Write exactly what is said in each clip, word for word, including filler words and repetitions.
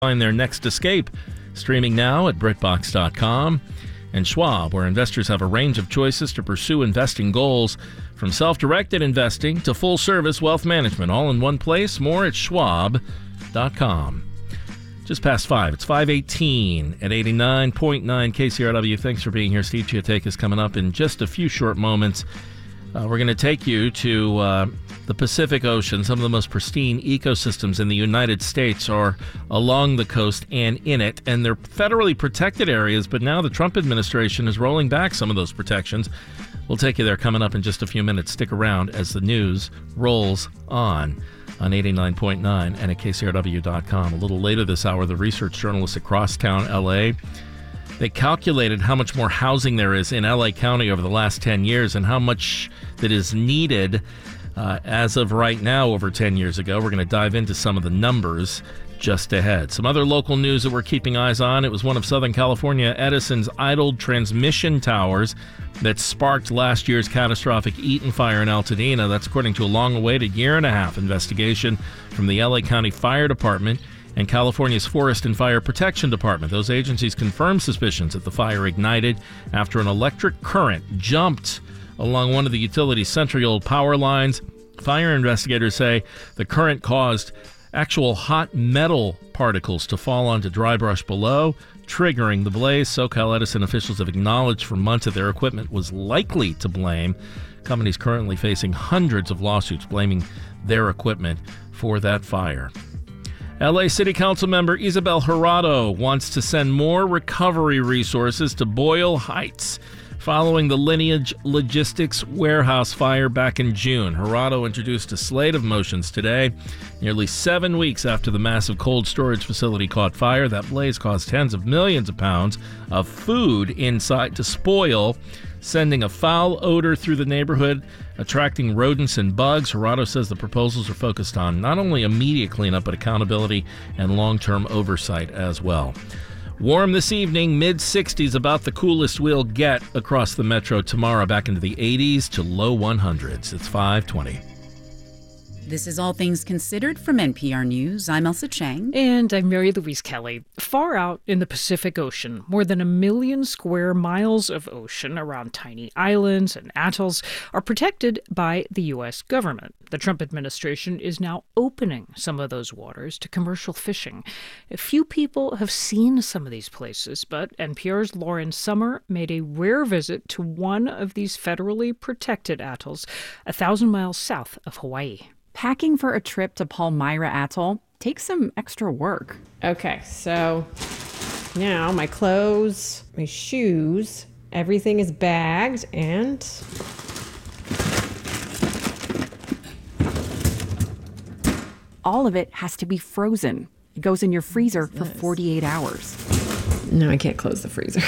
find their next escape. Streaming now at BritBox dot com. And Schwab, where investors have a range of choices to pursue investing goals, from self-directed investing to full-service wealth management, all in one place. More at Schwab dot com. Just past five. It's five eighteen at eighty-nine point nine K C R W. Thanks for being here. Steve Chiatek is coming up in just a few short moments. Uh, we're going to take you to uh, the Pacific Ocean. Some of the most pristine ecosystems in the United States are along the coast and in it, and they're federally protected areas, but now the Trump administration is rolling back some of those protections. We'll take you there coming up in just a few minutes. Stick around as the news rolls on on eighty-nine point nine and at K C R W dot com. A little later this hour, the research journalists at Crosstown, L A, they calculated how much more housing there is in L A County over the last ten years and how much that is needed uh, as of right now over ten years ago. We're going to dive into some of the numbers just ahead. Some other local news that we're keeping eyes on. It was one of Southern California Edison's idled transmission towers that sparked last year's catastrophic Eaton fire in Altadena. That's according to a long-awaited year and a half investigation from the L A County Fire Department and California's Forest and Fire Protection Department. Those agencies confirmed suspicions that the fire ignited after an electric current jumped along one of the utility's central power lines. Fire investigators say the current caused actual hot metal particles to fall onto dry brush below, triggering the blaze. SoCal Edison officials have acknowledged for months that their equipment was likely to blame. The company's currently facing hundreds of lawsuits blaming their equipment for that fire. L A City Council member Isabel Jurado wants to send more recovery resources to Boyle Heights following the Lineage Logistics warehouse fire back in June. Jurado introduced a slate of motions today, nearly seven weeks after the massive cold storage facility caught fire. That blaze caused tens of millions of pounds of food inside to spoil, sending a foul odor through the neighborhood, attracting rodents and bugs. Jurado says the proposals are focused on not only immediate cleanup, but accountability and long-term oversight as well. Warm this evening, mid sixties, about the coolest we'll get across the metro tomorrow, back into the eighties to low hundreds. It's five twenty. This is All Things Considered from N P R News. I'm Elsa Chang. And I'm Mary Louise Kelly. Far out in the Pacific Ocean, more than a million square miles of ocean around tiny islands and atolls are protected by the U S government. The Trump administration is now opening some of those waters to commercial fishing. A few people have seen some of these places, but N P R's Lauren Sommer made a rare visit to one of these federally protected atolls a thousand miles south of Hawaii. Packing for a trip to Palmyra Atoll takes some extra work. Okay, so now my clothes, my shoes, everything is bagged, and all of it has to be frozen. It goes in your freezer for forty-eight hours. No, I can't close the freezer.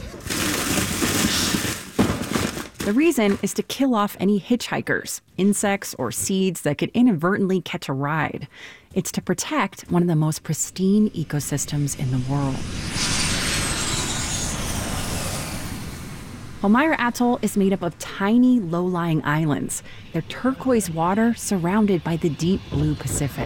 The reason is to kill off any hitchhikers, insects, or seeds that could inadvertently catch a ride. It's to protect one of the most pristine ecosystems in the world. Palmyra Atoll is made up of tiny, low-lying islands. Their turquoise water surrounded by the deep blue Pacific.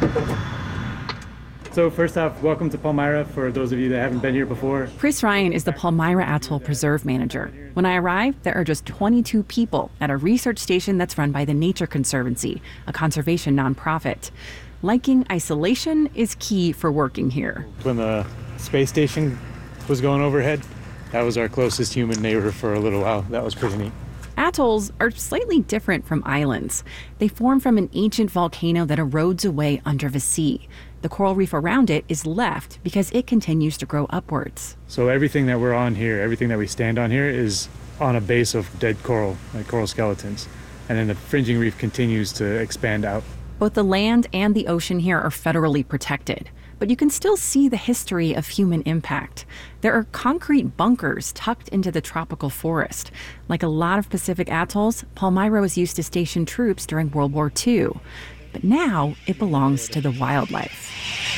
So first off, welcome to Palmyra for those of you that haven't been here before. Chris Ryan is the Palmyra Atoll Preserve Manager. When I arrived, there are just twenty-two people at a research station that's run by the Nature Conservancy, a conservation nonprofit. Liking isolation is key for working here. When the space station was going overhead, that was our closest human neighbor for a little while. That was pretty neat. Atolls are slightly different from islands. They form from an ancient volcano that erodes away under the sea. The coral reef around it is left because it continues to grow upwards. So everything that we're on here, everything that we stand on here is on a base of dead coral, like coral skeletons. And then the fringing reef continues to expand out. Both the land and the ocean here are federally protected, but you can still see the history of human impact. There are concrete bunkers tucked into the tropical forest. Like a lot of Pacific atolls, Palmyra was used to station troops during World War Two. But now it belongs to the wildlife.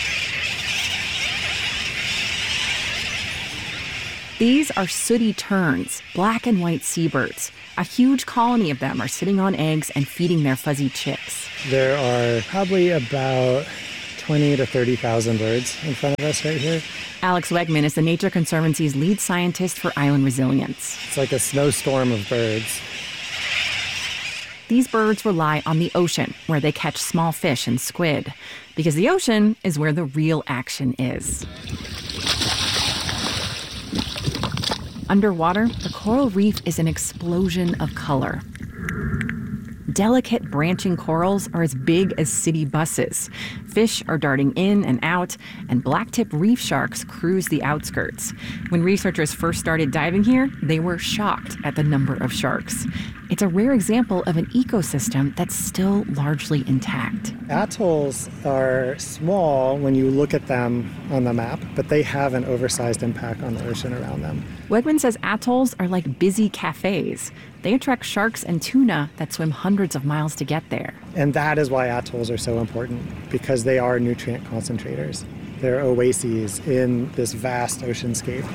These are sooty terns, black and white seabirds. A huge colony of them are sitting on eggs and feeding their fuzzy chicks. There are probably about twenty to thirty thousand birds in front of us right here. Alex Wegman is the Nature Conservancy's lead scientist for island resilience. It's like a snowstorm of birds. These birds rely on the ocean, where they catch small fish and squid, because the ocean is where the real action is. Underwater, the coral reef is an explosion of color. Delicate branching corals are as big as city buses. Fish are darting in and out, and blacktip reef sharks cruise the outskirts. When researchers first started diving here, they were shocked at the number of sharks. It's a rare example of an ecosystem that's still largely intact. Atolls are small when you look at them on the map, but they have an oversized impact on the ocean around them. Wegman says atolls are like busy cafes. They attract sharks and tuna that swim hundreds of miles to get there. And that is why atolls are so important, because they are nutrient concentrators. They're oases in this vast oceanscape.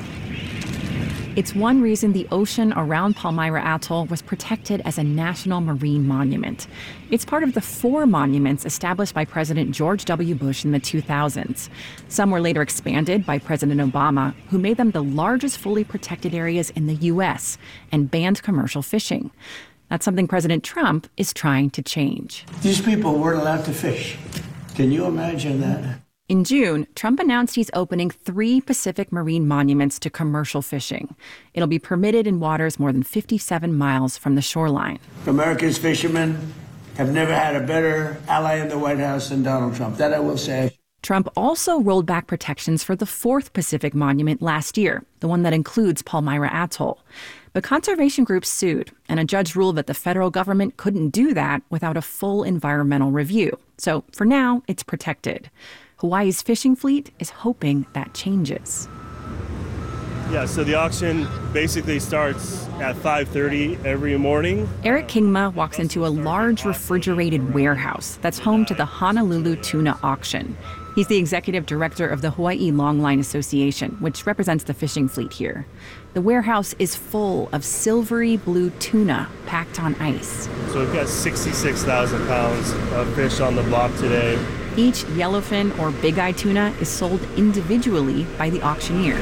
It's one reason the ocean around Palmyra Atoll was protected as a national marine monument. It's part of the four monuments established by President George W. Bush in the two thousands. Some were later expanded by President Obama, who made them the largest fully protected areas in the U S and banned commercial fishing. That's something President Trump is trying to change. These people weren't allowed to fish. Can you imagine that? In June, Trump announced he's opening three Pacific marine monuments to commercial fishing. It'll be permitted in waters more than fifty-seven miles from the shoreline. America's fishermen have never had a better ally in the White House than Donald Trump. That I will say. Trump also rolled back protections for the fourth Pacific monument last year, the one that includes Palmyra Atoll. But conservation groups sued, and a judge ruled that the federal government couldn't do that without a full environmental review. So for now, it's protected. Hawaii's fishing fleet is hoping that changes. Yeah, so the auction basically starts at five thirty every morning. Eric Kingma walks into a large refrigerated warehouse that's home to the Honolulu Tuna Auction. He's the executive director of the Hawaii Longline Association, which represents the fishing fleet here. The warehouse is full of silvery blue tuna packed on ice. So we've got sixty-six thousand pounds of fish on the block today. Each yellowfin or big-eye tuna is sold individually by the auctioneer.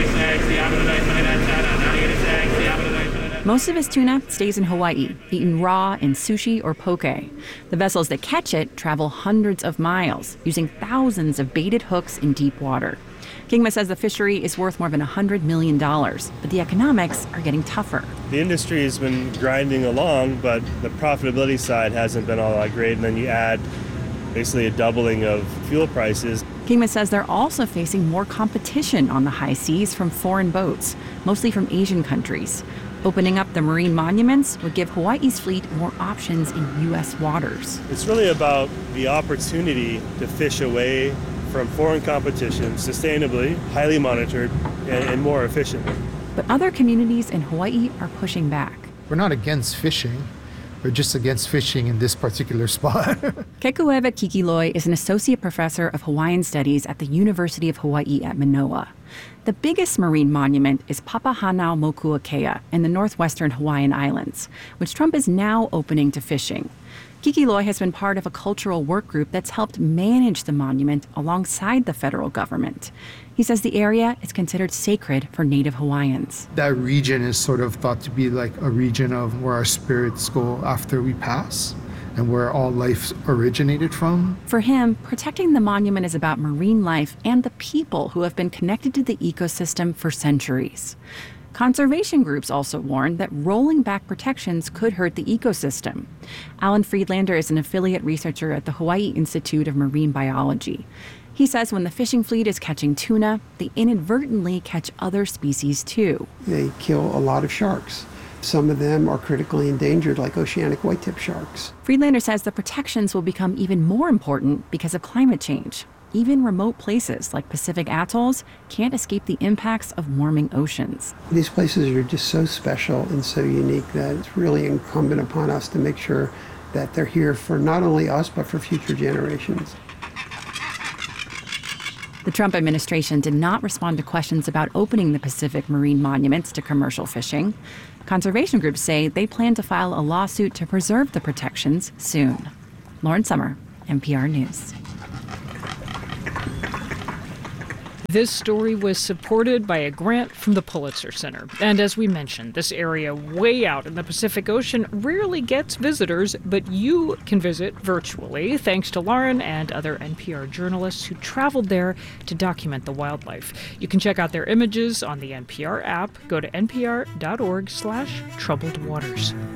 Most of his tuna stays in Hawaii, eaten raw in sushi or poke. The vessels that catch it travel hundreds of miles, using thousands of baited hooks in deep water. Kingma says the fishery is worth more than one hundred million dollars, but the economics are getting tougher. The industry has been grinding along, but the profitability side hasn't been all that great, and then you add basically a doubling of fuel prices. Kingma says they're also facing more competition on the high seas from foreign boats, mostly from Asian countries. Opening up the marine monuments would give Hawaii's fleet more options in U S waters. It's really about the opportunity to fish away from foreign competition sustainably, highly monitored, and, and more efficiently. But other communities in Hawaii are pushing back. We're not against fishing. We're just against fishing in this particular spot. Kekuewa Kikiloi is an associate professor of Hawaiian studies at the University of Hawaii at Manoa. The biggest marine monument is Papahanaumokuakea in the northwestern Hawaiian Islands, which Trump is now opening to fishing. Kikiloi has been part of a cultural work group that's helped manage the monument alongside the federal government. He says the area is considered sacred for Native Hawaiians. That region is sort of thought to be like a region of where our spirits go after we pass and where all life originated from. For him, protecting the monument is about marine life and the people who have been connected to the ecosystem for centuries. Conservation groups also warn that rolling back protections could hurt the ecosystem. Alan Friedlander is an affiliate researcher at the Hawaii Institute of Marine Biology. He says when the fishing fleet is catching tuna, they inadvertently catch other species too. They kill a lot of sharks. Some of them are critically endangered, like oceanic white-tip sharks. Friedlander says the protections will become even more important because of climate change. Even remote places like Pacific atolls can't escape the impacts of warming oceans. These places are just so special and so unique that it's really incumbent upon us to make sure that they're here for not only us, but for future generations. The Trump administration did not respond to questions about opening the Pacific marine monuments to commercial fishing. Conservation groups say they plan to file a lawsuit to preserve the protections soon. Lauren Sommer, N P R News. This story was supported by a grant from the Pulitzer Center. And as we mentioned, this area way out in the Pacific Ocean rarely gets visitors, but you can visit virtually thanks to Lauren and other N P R journalists who traveled there to document the wildlife. You can check out their images on the N P R app. Go to npr.org slash troubled waters.